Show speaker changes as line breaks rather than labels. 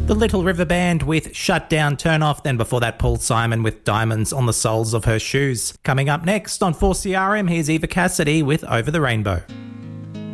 The Little River Band with Shut Down, Turn Off, then before that Paul Simon with Diamonds on the Soles of Her Shoes. Coming up next on 4CRM, here's Eva Cassidy with Over the Rainbow.